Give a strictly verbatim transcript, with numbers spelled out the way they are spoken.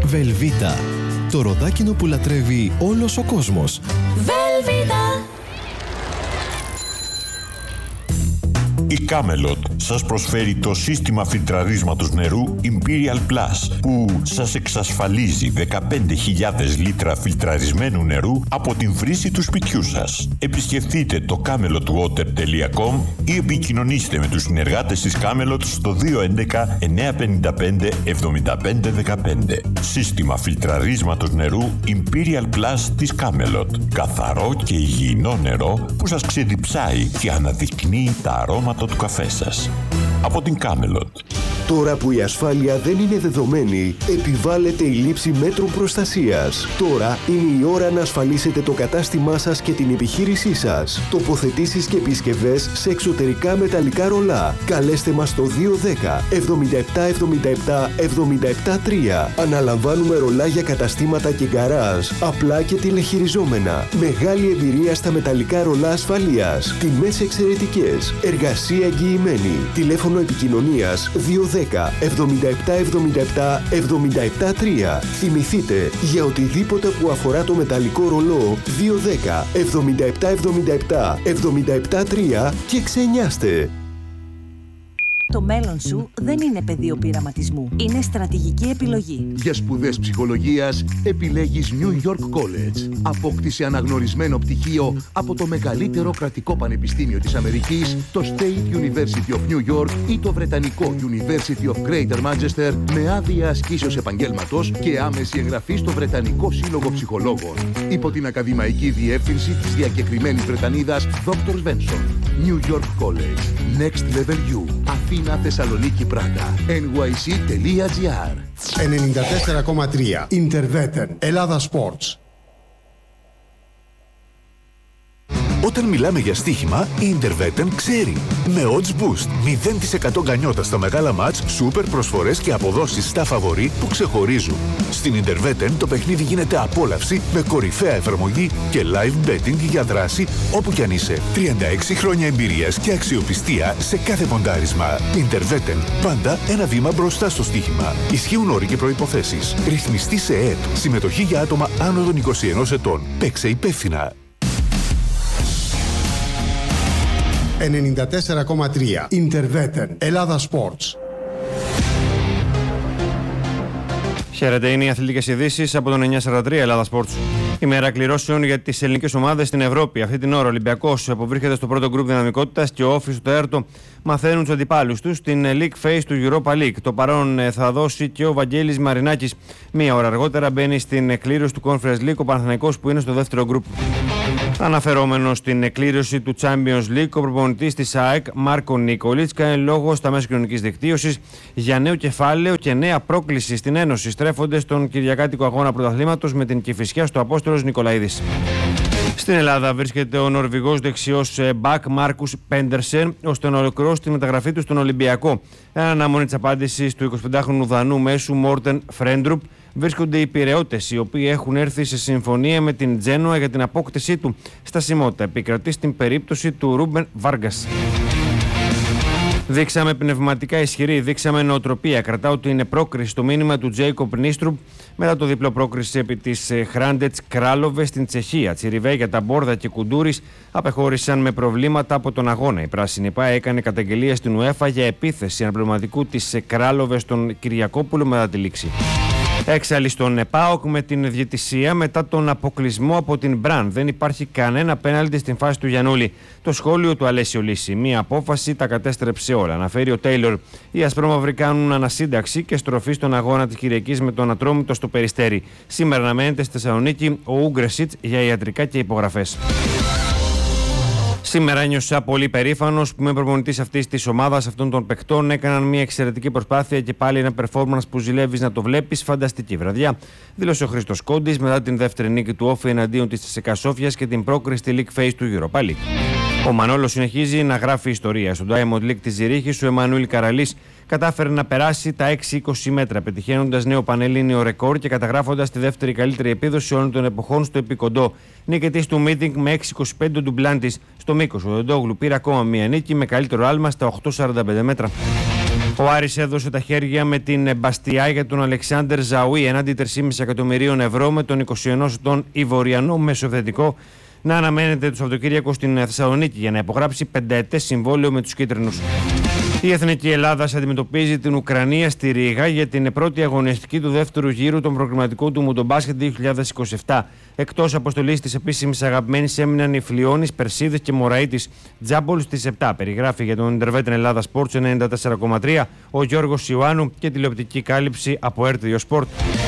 Βελβίτα. Το ροδάκινο που λατρεύει όλος ο κόσμος. Βελβίτα. Η Camelot σας προσφέρει το σύστημα φιλτραρίσματος νερού Imperial Plus που σας εξασφαλίζει δεκαπέντε χιλιάδες λίτρα φιλτραρισμένου νερού από την βρύση του σπιτιού σας. Επισκεφτείτε το camelot water τελεία com ή επικοινωνήστε με τους συνεργάτες της Camelot στο δύο έντεκα εννιακόσια πενήντα πέντε εβδομήντα πέντε δεκαπέντε. Σύστημα φιλτραρίσματος νερού Imperial Plus της Camelot. Καθαρό και υγιεινό νερό που σας ξεδιψάει και αναδεικνύει τα αρώματα του καφέ σας. Από την Camelot. Τώρα που η ασφάλεια δεν είναι δεδομένη, επιβάλλεται η λήψη μέτρων προστασίας. Τώρα είναι η ώρα να ασφαλίσετε το κατάστημά σας και την επιχείρησή σας. Τοποθετήσεις και επισκευές σε εξωτερικά μεταλλικά ρολά. Καλέστε μας στο δύο δέκα εβδομήντα επτά εβδομήντα επτά εβδομήντα επτά τρία. Αναλαμβάνουμε ρολά για καταστήματα και γκαράζ, απλά και τηλεχειριζόμενα. Μεγάλη εμπειρία στα μεταλλικά ρολά ασφαλείας. Τιμές εξαιρετικές. Εργασία εγγυημένη. Τηλέφωνο επικοινωνίας δύο δέκα εβδομήντα επτά εβδομήντα επτά εβδομήντα επτά τρία. Θυμηθείτε, για οτιδήποτε που αφορά το μεταλλικό ρολό, δύο δέκα εβδομήντα επτά εβδομήντα επτά εβδομήντα επτά τρία και ξενιάστε. Το μέλλον σου δεν είναι πεδίο πειραματισμού. Είναι στρατηγική επιλογή. Για σπουδές ψυχολογίας επιλέγεις New York College. Απόκτησε αναγνωρισμένο πτυχίο από το μεγαλύτερο κρατικό πανεπιστήμιο της Αμερικής, το State University of New York ή το βρετανικό University of Greater Manchester, με άδεια ασκήσεως επαγγέλματος και άμεση εγγραφή στο Βρετανικό Σύλλογο Ψυχολόγων. Υπό την ακαδημαϊκή διεύθυνση της διακεκριμένης Βρετανίδας Δόκτωρ Βένσον. New York College. Next Level U. Αθήνα, Θεσσαλονίκη, Πράγα. εν γουάι σι τελεία τζι άρ. ενενήντα τέσσερα κόμμα τρία Intervetten. Ελλάδα Sports. Όταν μιλάμε για στοίχημα, η Intervetten ξέρει. Με odds boost, μηδέν τοις εκατό γκανιότα στα μεγάλα μάτς, σούπερ προσφορές και αποδόσεις στα φαβορί που ξεχωρίζουν. Στην Intervetten το παιχνίδι γίνεται απόλαυση με κορυφαία εφαρμογή και live betting για δράση όπου κι αν είσαι. τριάντα έξι χρόνια εμπειρίας και αξιοπιστία σε κάθε ποντάρισμα. Intervetten. Πάντα ένα βήμα μπροστά στο στοίχημα. Ισχύουν όροι και προϋποθέσεις. Ρυθμιστή σε ΕΕΠ. Συμμετοχή για άτομα άνω των είκοσι ενός ετών. Παίξε υπεύθυνα. ενενήντα τέσσερα κόμμα τρία Intervetten. Ελλάδα Sports. Χαίρετε, είναι οι αθλητικές ειδήσεις από τον εννιακόσια σαράντα τρία Ελλάδα Sports. Η μέρα κληρώσεων για τις ελληνικές ομάδες στην Ευρώπη. Αυτή την ώρα ο Ολυμπιακός αποβρίσκεται στο πρώτο γκρουπ δυναμικότητας και ο Όφης στο τέταρτο μαθαίνουν τους αντιπάλους τους στην League Phase του Europa League. Το παρόν θα δώσει και ο Βαγγέλης Μαρινάκης. Μία ώρα αργότερα μπαίνει στην κλήρωση του Conference League ο Παναθηναϊκός που είναι στο δεύτερο γκρουπ. Αναφερόμενο στην εκκλήρωση του Champions League, ο προπονητής της ΑΕΚ, Μάρκο Νίκολιτς, κάνει λόγο στα μέσα κοινωνικής δικτύωσης για νέο κεφάλαιο και νέα πρόκληση στην Ένωση, στρέφονται στον κυριακάτικο αγώνα πρωταθλήματος με την Κηφισιά στο Απόστολος Νικολαίδης. Στην Ελλάδα βρίσκεται ο Νορβηγός δεξιός μπακ Μάρκους Πέντερσεν, ώστε να ολοκληρώσει τη μεταγραφή του στον Ολυμπιακό. Εν αναμονή της απάντησης του εικοσιπεντάχρονου Δανού μέσου Μόρτεν Φρέντρουπ, βρίσκονται οι Πειραιώτες, οι οποίοι έχουν έρθει σε συμφωνία με την Τζένοα για την απόκτησή του. Στασιμότητα επικρατεί στην περίπτωση του Ρούμπεν Βάργκας. Δείξαμε πνευματικά ισχυρή, δείξαμε νοοτροπία. Κρατάω ότι είναι πρόκριση στο μήνυμα του Τζέικοπ Νίστρουπ μετά το διπλό πρόκριση επί της Χράντετς Κράλοβε στην Τσεχία. Τσιριβέ για τα Μπόρδα και Κουντούρης απεχώρησαν με προβλήματα από τον αγώνα. Η Πράσινη ΠΑΕ έκανε καταγγελία στην UEFA για επίθεση αναπληρωματικού της Κράλοβε στον Κυριακόπουλο μετά τη λήξη. Έξαλλη στον ΠΑΟΚ με την διαιτησία μετά τον αποκλεισμό από την Μπραν. Δεν υπάρχει κανένα πέναλτι στην φάση του Γιαννούλη. Το σχόλιο του Αλέσιο Λύση. Μία απόφαση τα κατέστρεψε όλα. Αναφέρει ο Τέιλορ. Οι ασπρόμαυροι κάνουν ανασύνταξη και στροφή στον αγώνα της Κυριακής με τον Ατρόμητο στο Περιστέρι. Σήμερα αναμένεται στη Θεσσαλονίκη ο Ούγκρεσιτς για ιατρικά και υπογραφές. Σήμερα ένιωσα πολύ περήφανος που είμαι προπονητής αυτής της ομάδας, αυτών των παικτών. Έκαναν μια εξαιρετική προσπάθεια και πάλι ένα performance που ζηλεύεις να το βλέπεις. Φανταστική βραδιά, δήλωσε ο Χρήστος Κόντης μετά την δεύτερη νίκη του Όφη εναντίον της Τσεσεκά Σόφιας και την πρόκριση στη League Phase του Europa League. Ο Μανόλος συνεχίζει να γράφει ιστορία. Στο Diamond League της Ζηρίχης, ο Εμμανουήλ Καραλής κατάφερε να περάσει τα έξι είκοσι μέτρα, πετυχαίνοντας νέο πανελλήνιο ρεκόρ και καταγράφοντας τη δεύτερη καλύτερη επίδοση όλων των εποχών στο επικοντό. Νικητής του meeting με έξι είκοσι πέντε ντουμπλάντης στο μήκος. Ο Δεντόγλου πήρε ακόμα μία νίκη με καλύτερο άλμα στα οκτώ σαράντα πέντε μέτρα. Ο Άρης έδωσε τα χέρια με την Μπαστιά για τον Αλεξάνδερ Ζαουί έναντι τρία κόμμα πέντε εκατομμυρίων ευρώ, με τον είκοσι ένα ετών Ιβοριανό μεσοεπιθετικό να αναμένεται το Σαββατοκύριακο στην Θεσσαλονίκη για να υπογράψει πενταετές συμβόλαιο με τους κίτρινους. Η Εθνική Ελλάδας αντιμετωπίζει την Ουκρανία στη Ρήγα για την πρώτη αγωνιστική του δεύτερου γύρου των προκριματικών του Μουντομπάσκετ δύο χιλιάδες είκοσι επτά. Εκτός αποστολής της επίσημης αγαπημένης έμειναν οι Φλιώνης, Περσίδης και Μωραΐτης. Τζάμπολ στις επτά. Περιγράφει για τον Ιντερβέτεν Ελλάδα Sports ενενήντα τέσσερα κόμμα τρία ο Γιώργος Ιωάννου και τηλεοπτική κάλυψη από Έρτιο Sport.